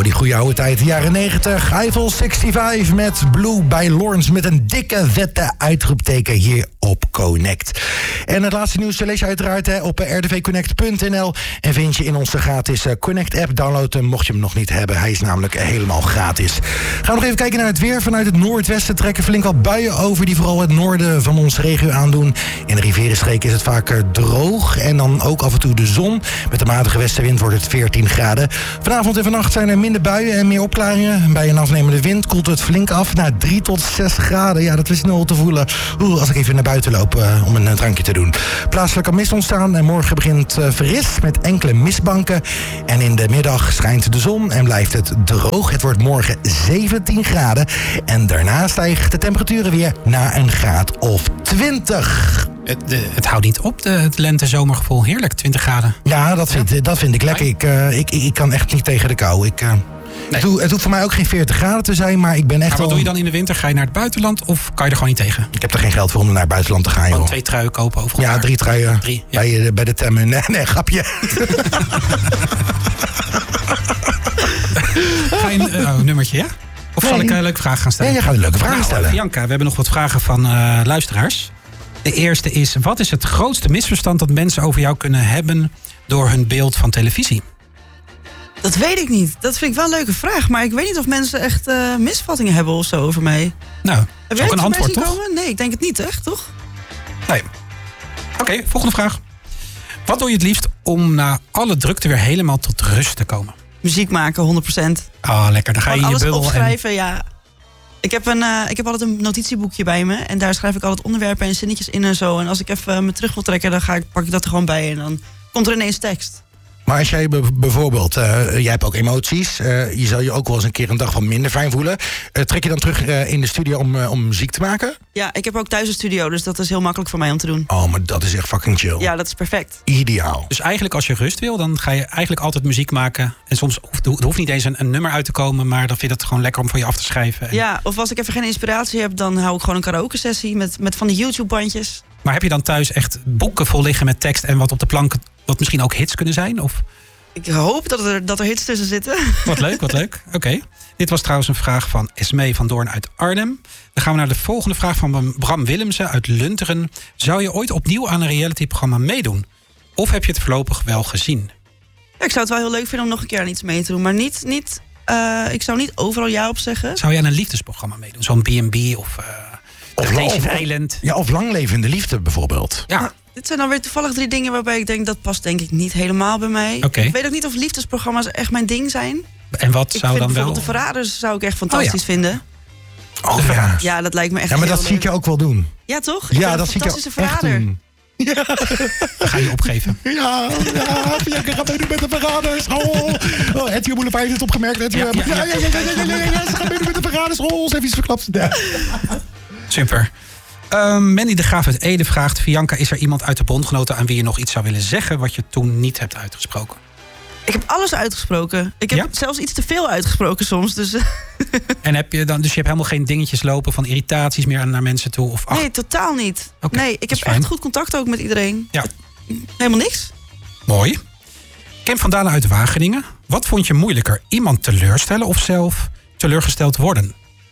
die goede oude tijd, de jaren 90. Eiffel 65 met Blue by Lawrence met een dikke vette uitroepteken hier op Connect. En het laatste nieuws lees je uiteraard op rdvconnect.nl en vind je in onze gratis Connect-app. Download hem mocht je hem nog niet hebben. Hij is namelijk helemaal gratis. Gaan we nog even kijken naar het weer. Vanuit het noordwesten trekken flink wat buien over die vooral het noorden van onze regio aandoen. In de rivierenstreek is het vaak droog en dan ook af en toe de zon. Met de matige westenwind wordt het 14 graden. Vanavond en vannacht zijn er minder buien en meer opklaringen. Bij een afnemende wind koelt het flink af naar 3 tot 6 graden. Ja, dat is snel te voelen. Als ik even naar buiten loop om een drankje te doen. Plaatselijk kan mist ontstaan en morgen begint fris met enkele mistbanken. En in de middag schijnt de zon en blijft het droog. Het wordt morgen 17 graden. En daarna stijgt de temperaturen weer naar een graad of 20. Het houdt niet op, het lente-zomergevoel. Heerlijk, 20 graden. Ja, dat vind ik lekker. Ik kan echt niet tegen de kou. Nee. Het hoeft voor mij ook geen 40 graden te zijn, maar ik ben echt. Maar wat doe je dan in de winter? Ga je naar het buitenland of kan je er gewoon niet tegen? Ik heb er geen geld voor om naar het buitenland te gaan, joh. Gewoon 2 truien kopen over elkaar. Ja, 3 truien. 3, ja. Bij de temmen. Nee, grapje. Ga je een nummertje, ja? Of zal ik een leuke vraag gaan stellen? Ja, je gaat een leuke vraag stellen. Bianca, we hebben nog wat vragen van luisteraars. De eerste is, wat is het grootste misverstand dat mensen over jou kunnen hebben door hun beeld van televisie? Dat weet ik niet. Dat vind ik wel een leuke vraag. Maar ik weet niet of mensen echt misvattingen hebben of zo over mij. Nou, dat is ook een antwoord, toch? Komen? Nee, ik denk het niet, echt, toch? Nee. Oké, volgende vraag. Wat doe je het liefst om na alle drukte weer helemaal tot rust te komen? Muziek maken, 100%. Ah, lekker. Dan ga je in je bubbel. Alles opschrijven, ja. Ik heb altijd een notitieboekje bij me. En daar schrijf ik altijd onderwerpen en zinnetjes in en zo. En als ik even me terug wil trekken, dan pak ik dat er gewoon bij. En dan komt er ineens tekst. Maar als jij bijvoorbeeld, jij hebt ook emoties. Je zal je ook wel eens een keer een dag van minder fijn voelen. Trek je dan terug in de studio om muziek te maken? Ja, ik heb ook thuis een studio, dus dat is heel makkelijk voor mij om te doen. Oh, maar dat is echt fucking chill. Ja, dat is perfect. Ideaal. Dus eigenlijk als je rust wil, dan ga je eigenlijk altijd muziek maken. En soms hoeft niet eens een nummer uit te komen, maar dan vind je het gewoon lekker om van je af te schrijven. Ja, of als ik even geen inspiratie heb, dan hou ik gewoon een karaoke sessie met van die YouTube-bandjes. Maar heb je dan thuis echt boeken vol liggen met tekst en wat op de plank, wat misschien ook hits kunnen zijn? Of? Ik hoop dat er hits tussen zitten. Wat leuk, wat leuk. Oké. Dit was trouwens een vraag van Esmee van Doorn uit Arnhem. Dan gaan we naar de volgende vraag van Bram Willemsen uit Lunteren. Zou je ooit opnieuw aan een realityprogramma meedoen? Of heb je het voorlopig wel gezien? Ja, ik zou het wel heel leuk vinden om nog een keer aan iets mee te doen. Maar ik zou niet overal ja op zeggen. Zou je aan een liefdesprogramma meedoen? Zo'n B&B of Temptation Island? Ja, of Langlevende Liefde bijvoorbeeld. Ja. Nou, dit zijn dan weer toevallig 3 dingen waarbij ik denk, dat past denk ik niet helemaal bij mij. Okay. Ik weet ook niet of liefdesprogramma's echt mijn ding zijn. En wat zou dan wel? De Verraders zou ik echt fantastisch vinden. Oh ja. Ja, dat lijkt me echt Ja, maar heel dat leuk. zie ik je ook wel doen. Ja, toch? Ja, dat zie ik je echt verrader. doen. Ja. Ga je opgeven? Ja, Bianca gaat meedoen met de Verraders. Oh, Hetty Boulevard heeft het opgemerkt. Ja, ze gaat meedoen met de Verraders. Oh, ze heeft iets verklapt. Ja. Super. Mandy de Graaf uit Ede vraagt, Bianca, is er iemand uit de bondgenoten aan wie je nog iets zou willen zeggen wat je toen niet hebt uitgesproken? Ik heb alles uitgesproken. Ik heb zelfs iets te veel uitgesproken soms. Dus. En heb je dan, dus je hebt helemaal geen dingetjes lopen van irritaties meer naar mensen toe? Of, nee, totaal niet. Okay, nee, ik heb echt goed contact ook met iedereen. Ja. Helemaal niks. Mooi. Kim van Dalen uit Wageningen. Wat vond je moeilijker? Iemand teleurstellen of zelf teleurgesteld worden?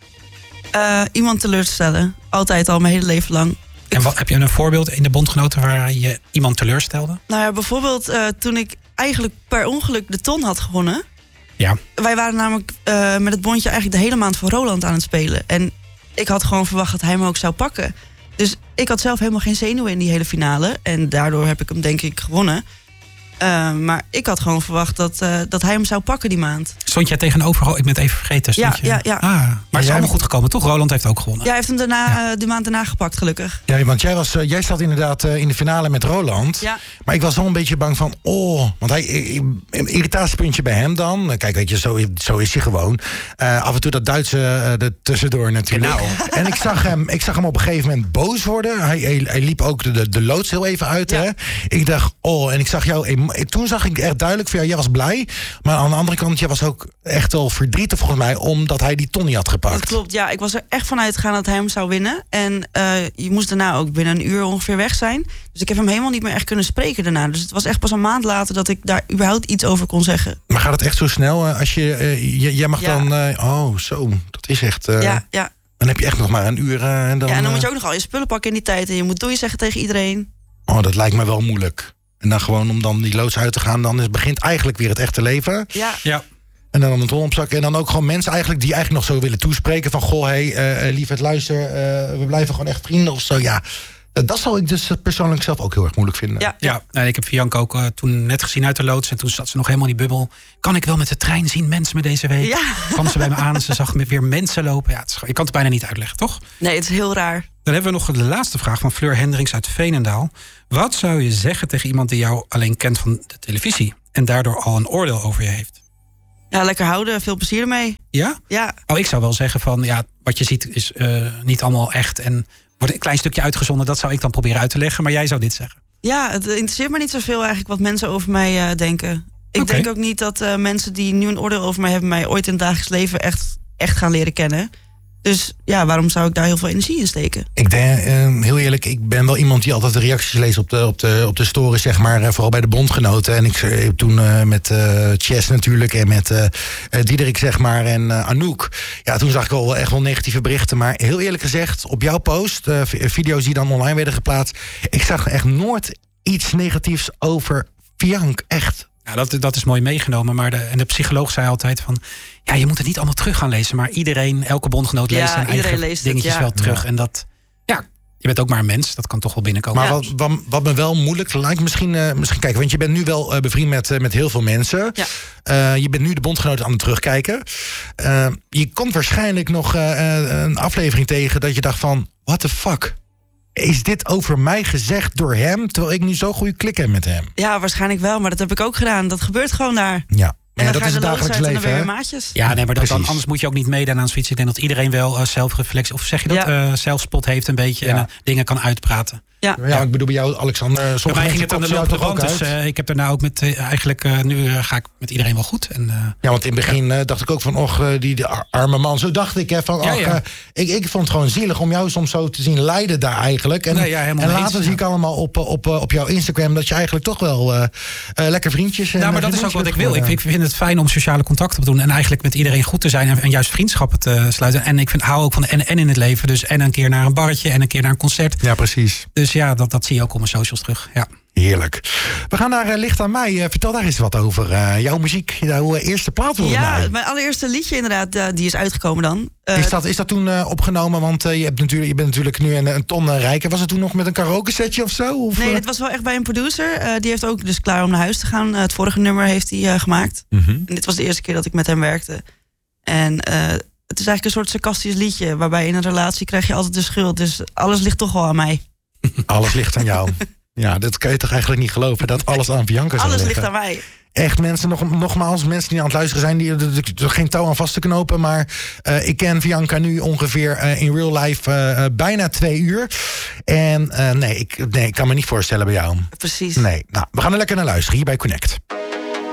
Iemand teleurstellen. Altijd al, mijn hele leven lang. En wat, heb je een voorbeeld in de bondgenoten waar je iemand teleurstelde? Nou ja, bijvoorbeeld toen ik eigenlijk per ongeluk de ton had gewonnen. Ja. Wij waren namelijk met het bondje eigenlijk de hele maand voor Roland aan het spelen. En ik had gewoon verwacht dat hij me ook zou pakken. Dus ik had zelf helemaal geen zenuwen in die hele finale. En daardoor heb ik hem denk ik gewonnen. Maar ik had gewoon verwacht dat hij hem zou pakken die maand. Stond jij tegenover? Ik ben het even vergeten. Ja. Maar het is allemaal goed gekomen, toch? Roland heeft ook gewonnen. Ja, hij heeft hem de maand daarna gepakt, gelukkig. Ja, want jij zat inderdaad in de finale met Roland. Ja. Maar ik was wel een beetje bang van, want een irritatiepuntje bij hem dan. Kijk, weet je, zo is hij gewoon. Af en toe dat Duitse er tussendoor natuurlijk. Genau. En ik zag hem op een gegeven moment boos worden. Hij liep ook de loods heel even uit. Ja. Hè? Ik dacht, en ik zag jouw emotie toen zag ik echt duidelijk van, jij was blij. Maar aan de andere kant, jij was ook echt wel verdrietig volgens mij, omdat hij die ton niet had gepakt. Dat klopt, ja. Ik was er echt van uitgegaan dat hij hem zou winnen. En je moest daarna ook binnen een uur ongeveer weg zijn. Dus ik heb hem helemaal niet meer echt kunnen spreken daarna. Dus het was echt pas een maand later dat ik daar überhaupt iets over kon zeggen. Maar gaat het echt zo snel? Als jij mag dan... dat is echt... Ja. Dan heb je echt nog maar een uur. En dan moet je ook nog al je spullen pakken in die tijd. En je moet doei zeggen tegen iedereen. Oh, dat lijkt me wel moeilijk. En dan gewoon om dan die loods uit te gaan, dan begint eigenlijk weer het echte leven. Ja. En dan een ton opzakken. En dan ook gewoon mensen eigenlijk die eigenlijk nog zo willen toespreken. Van, goh, lieverd, luister, we blijven gewoon echt vrienden of zo. Ja, dat zou ik dus persoonlijk zelf ook heel erg moeilijk vinden. Ja. Ik heb Bianca ook toen net gezien uit de loods. En toen zat ze nog helemaal in die bubbel. Kan ik wel met de trein zien mensen me deze week? Ja. Kwam ze bij me aan en ze zag me weer mensen lopen. Ja, je kan het bijna niet uitleggen, toch? Nee, het is heel raar. Dan hebben we nog de laatste vraag van Fleur Hendricks uit Veenendaal. Wat zou je zeggen tegen iemand die jou alleen kent van de televisie en daardoor al een oordeel over je heeft? Ja, lekker houden. Veel plezier ermee. Ja? Ja. Oh, ik zou wel zeggen van, ja, wat je ziet is niet allemaal echt en wordt een klein stukje uitgezonden. Dat zou ik dan proberen uit te leggen, maar jij zou dit zeggen. Ja, het interesseert me niet zoveel eigenlijk wat mensen over mij denken. Ik denk ook niet dat mensen die nu een oordeel over mij hebben, mij ooit in het dagelijks leven echt gaan leren kennen. Dus ja, waarom zou ik daar heel veel energie in steken? Ik denk, heel eerlijk, ik ben wel iemand die altijd de reacties leest op de stories, zeg maar. Vooral bij de bondgenoten. En ik heb toen met Chess natuurlijk en met Diederik, zeg maar, en Anouk. Ja, toen zag ik wel echt wel negatieve berichten. Maar heel eerlijk gezegd, op jouw post, video's die dan online werden geplaatst, ik zag echt nooit iets negatiefs over Bianca. Echt. Ja, dat is mooi meegenomen. Maar de psycholoog zei altijd van, ja, je moet het niet allemaal terug gaan lezen. Maar elke bondgenoot leest zijn eigen dingetjes wel terug. Ja. En dat, ja, je bent ook maar een mens. Dat kan toch wel binnenkomen. Maar wat me wel moeilijk lijkt, misschien kijken. Want je bent nu wel bevriend met heel veel mensen. Ja. Je bent nu de bondgenoot aan het terugkijken. Je komt waarschijnlijk nog een aflevering tegen dat je dacht van, what the fuck? Is dit over mij gezegd door hem, terwijl ik nu zo'n goede klik heb met hem? Ja, waarschijnlijk wel, maar dat heb ik ook gedaan. Dat gebeurt gewoon daar. Ja. En dan dat ga je is het dagelijks leven, hè? Maatjes. Ja, nee, maar dan, anders moet je ook niet meedoen aan zoiets. Ik denk dat iedereen wel zelfreflectie, of zeg je dat, zelfspot heeft een beetje en dingen kan uitpraten. Ja, ik bedoel bij jou, Alexander. Bij mij ging het aan de loop de band, dus ik heb daarna ook met, nu ga ik met iedereen wel goed. En, ja, want in het begin dacht ik ook van, die arme man. Zo dacht ik, hè, van, ik vond het gewoon zielig om jou soms zo te zien lijden daar eigenlijk. En later zie ik allemaal op jouw Instagram dat je eigenlijk toch wel lekker vriendjes... Nou, maar dat is ook wat ik wil. Ik vind het fijn om sociale contacten te doen en eigenlijk met iedereen goed te zijn en juist vriendschappen te sluiten. En ik hou ook van de en in het leven. Dus en een keer naar een barretje en een keer naar een concert. Ja, precies. Dus ja, dat zie je ook op mijn socials terug. Ja. Heerlijk. We gaan naar Licht aan mij. Vertel daar eens wat over. Jouw muziek, jouw eerste plaat volgens mij. Ja, mijn allereerste liedje inderdaad, die is uitgekomen dan. Is dat toen opgenomen? Want je bent natuurlijk nu een ton rijker. Was het toen nog met een karaoke setje of zo? Of? Nee, dit was wel echt bij een producer. Die heeft ook dus klaar om naar huis te gaan. Het vorige nummer heeft hij gemaakt. Mm-hmm. En dit was de eerste keer dat ik met hem werkte. En het is eigenlijk een soort sarcastisch liedje. Waarbij in een relatie krijg je altijd de schuld. Dus alles ligt toch wel aan mij. Alles ligt aan jou. Ja, dat kan je toch eigenlijk niet geloven, dat alles aan Bianca zou liggen. Alles ligt aan mij. Echt, mensen, nogmaals, mensen die aan het luisteren zijn, die er geen touw aan vast te knopen. Maar ik ken Bianca nu ongeveer in real life bijna 2 uur. En ik kan me niet voorstellen bij jou. Precies. Nee, nou, we gaan er lekker naar luisteren, hier bij Connect.